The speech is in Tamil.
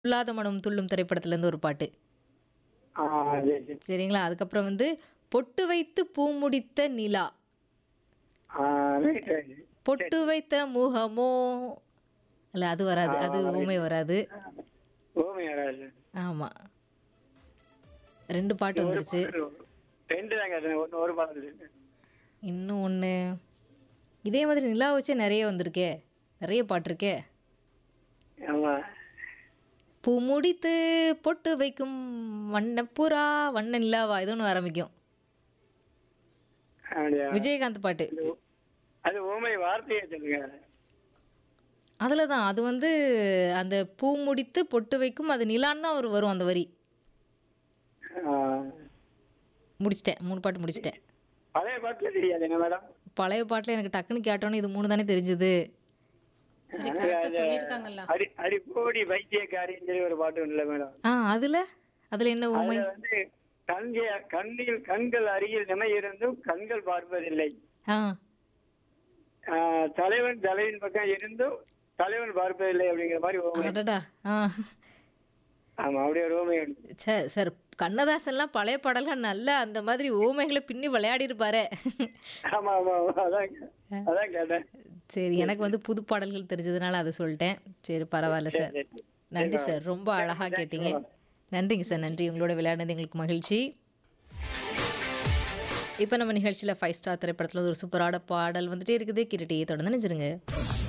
"துள்ளாத மனம் துள்ளும்" திரைப்படத்துலேருந்து ஒரு பாட்டு. ஆ சரி, சரி. சரிங்களா? அதுக்கப்புறம் வந்து "பொட்டு வைத்து பூ முடித்த நிலா, ஆ ரைட், ரைட். பொட்டு சரி. வைத்த முகமோ" இல்ல அது ஆ வராது. அது ஊமை ரைட். வராது. ஓமை வராது. ஆமா. 2 பாட்டு இது ஒரு வந்துருச்சு. பாடல் 2 தாங்க. அது ஒரு பாடல் இருக்கு. இன்னும் ஒண்ணு. இதே மாதிரி நிலா வச்சே நெறைய வந்திருக்கே. நெறைய பாட்டு இருக்கே. ஆமா. "பூ முடித்து பொட்டு வைக்கும் வண்ணப்புறா வண்ண நிலாவா" ஏதோ ஒண்ணு ஆரம்பிக்கும். அப்படியா? விஜயகாந்த் பாட்டு. அது அது ஓமை வார்த்தையே சொல்லுங்க. அதுல தான். அது வந்து அந்த பூ முடித்து பொட்டு வைக்கும் அது நிலான்னு தான் வரும் அந்த வரி. ஆ. முடிச்சுட்டேன். 3 பாட்டு முடிச்சுட்டேன். பழைய பாட்டுல தெரியாது என்ன மேடம்? பழைய பாட்டுல எனக்கு டக்குன்னு கேட்டோனே இது 3 தானே தெரிஞ்சது. சரி அது கரெக்டா அது சொல்லியிருக்காங்கல்ல. அடி போடி பைத்தியக்காரின்னு சொல்லி ஒரு பாட்டு உண்டுல்ல மேடம். அதுல? அதுல என்ன ஊமை? அதுல வந்து கண்கள் அருகில் நிமை இருந்தும் கண்கள் பார்ப்பதில்லை. ஆ. தலைவன் பக்கம் இருந்தும் தலைவன் பார்ப்பதில்லை அப்படிங்கிற மாதிரி ஓமை. அடடா! ஆ. ஆமா, அப்படியே ஒரு ஓமை உண்டு. சார் கண்ணதாசன்லாம் பழைய பாடல்கள் நல்லா அந்த மாதிரி ஊமைகளை பின்னி விளையாடியிருப்பாரே. ஆமா ஆமா ஆமா. அதான் கேட்டேன். சரி எனக்கு வந்து புது பாடல்கள் தெரிஞ்சதுனால அதை சொல்லிட்டேன். சரி பரவாயில்ல சார். சரி, சரி. நன்றி சார். ரொம்ப அழகா கேட்டீங்க. நன்றிங்க சார். நன்றி. உங்களோட விளையாடினது எங்களுக்கு மகிழ்ச்சி. இப்போ நம்ம நிகழ்ச்சியில் 5 ஸ்டார் திரைப்படத்தில் ஒரு சூப்பரான பாடல் வந்துட்டே இருக்குது. கேட்டுட்டே தொடர்ந்து நினைச்சிருங்க.